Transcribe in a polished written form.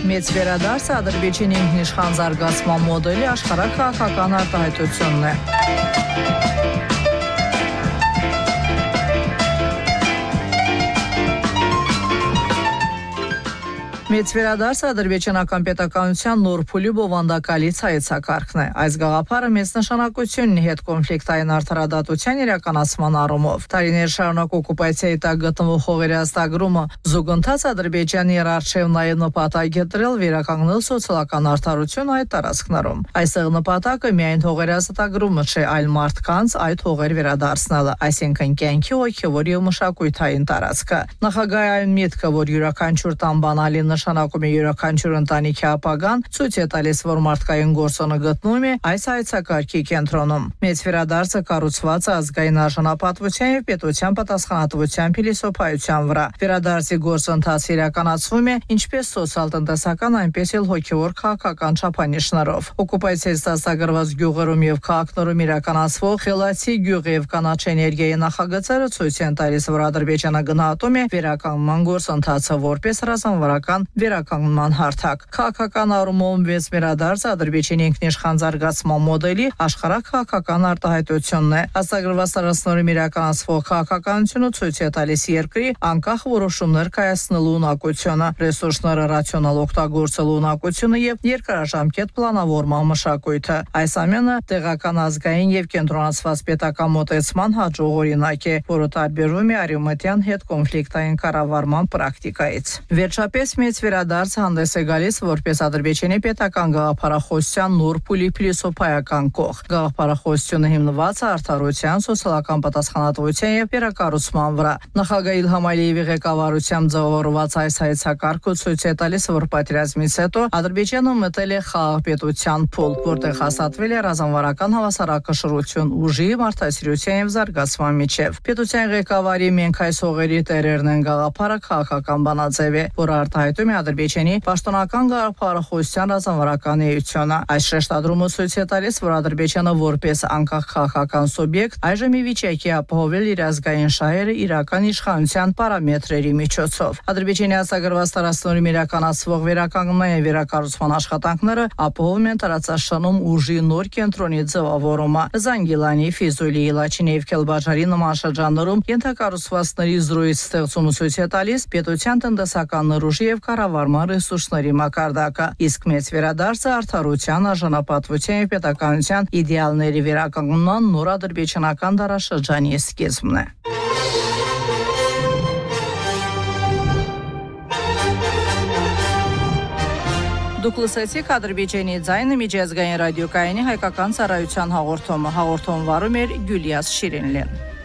Մեծվերադարձը Ադրբեջանի ինքնիշխան զարգացման մոդելի աշխարհակ քաղաքական արտահայտությունն է։ Մեծվերադարձը ադրբեջանական պետականության նոր փուլի բովանդակալից հայեցակարգն է։ Այս գաղափարը մեծ նշանակություն ունի հետկոնֆլիկտային արդարադատության իրականացման առումով։ Տարիներ շարունակ օկուպացիայի տակ գտնվող հողերի ազատագրումը զուգընթաց Ադրբեջանի առջև նաև նպատակ է դրել վերականգնել սոցիալական արդարություն այդ տարածքներում։ Այստեղ նպատակը միայն հողերի ազատագրումը չէ, այլ մարդկանց այդ հողեր վերադարձնելը, այսինքն կյանքի հոգևոր եւ մշակութային տարածքը։ Նախագահի այն միտքը, որ յուրաքանչյուր տան բանալի նշանակում է յուրաքանչյուր ընտանիքի ապագան, ցույց է տալիս, որ մարդկային գործոնը գտնվում է այս հայեցակարգի կենտրոնում։ Մեծ վերադարձը կառուցված է ազգային արժանապատվության եւ պետության պատասխանատվության փիլիսոփայության վրա։ Վերադարձի գործընթացը իրականացվում է ինչպես սոցիալ-տնտեսական, այնպես էլ հոգևոր քաղաքական չափանիշներով։ Օկուպացիայից դասագրված գյուղերում եւ քաղաքներում իրականացվող խելացի գյուղի եւ կանաչ էներգիայի նախագծերը ցույց են տալիս, որ Ադրբեջանը գնահատում է վերականգնման գործընթացը որպես ռազմավարական վերականգնման հարթակ։ Քաղաքական առումով մեծ վերադարձը Ադրբեջանի ինքնիշխան զարգացման մոդելի աշխարհակ քաղաքական արտահայտությունն է։ Աստագրված տարածքներում իրականացվող քաղաքականությունը ցույց է տալիս երկրի անկախ որոշումներ կայացնելու ունակությունը, ռեսուրսները ռացիոնալ օգտագործելու ունակությունը եւ երկարաժամկետ պլանավորման մշակույթը։ Այս ամենը տեղական ազգային եւ կենտրոնացված պետական մոտեցման հաջող օրինակ է, որը տարբերվում է արևմտյան հետկոնֆլիկտային կառավարման պրակտիկայից։ Վերջապես մեծ վերադարձը հանդես է գալիս որպես Ադրբեջանի պետական գաղափարախոսության նոր փուլի փիլիսոփայական կող։ Գաղափարախոսությունը հիմնված է արդարության, սոցիալական պատասխանատվության եւ վերակառուցման վրա։ Նախագահ Իլհամ Ալիևի ղեկավարությամբ ձևավորված այս հայեցակարգը ցույց է տալիս, որ պատերազմից հետո Ադրբեջանը մտել է խաղաղապետության փուլ, որտեղ հաստատվել է ռազմավարական հավասարակշռություն, ուժի, մարդասիրության եւ զարգացման միջև։ Պետության ղեկավարի «Մենք այս հողերի տերերն են» գաղափարը քաղաքական բանաձև է, որը արտահայտում է Ադրբեջանի պաշտոնական գաղափարախոսության ռազմավարական էությունը։ Այս շեշտադրումը ցույց է տալիս, որ Ադրբեջանը որպես անկախ քաղաքական սուբյեկտ այժմ ի վիճակի է ապահովել իր ազգային շահերը իրական իշխանության պարամետրերի միջոցով։ Ադրբեջանի ազգագրված տարածքներում իրականացվող վերականգնման եւ վերակառուցման աշխատանքները ապահովում են տարածաշրջանում ուժի նոր կենտրոնի ձևավորումը։ Զանգիլանի, Ֆիզուլիի, Լաչինի եւ Քելբաջարի նման շրջաններում ենթակառուցվածքների զրույց ստեղծումը ցույց է տալիս պետության տնտեսական նռուժի եւ կառավարման ռեսուրսների մակարդակը, իսկ մեծ վերադարձը արդարության, արժանապատվության եւ պետականության իդեալների վերականգնման նոր ադրբեջանական դարաշրջանի սկիզբն է։ Դուք լսեցիք Ադրբեջանի ձայնը միջազգային ռադիոկայանի հայկական ծառայության հաղորդումը։ Հաղորդում վարում էր Գյուլիաս Շիրինլին։